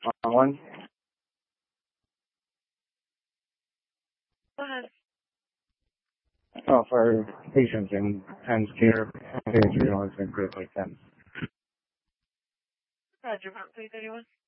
One. Go ahead. Oh, for patients in Times Square, it's been great like that. Roger, Mount 331.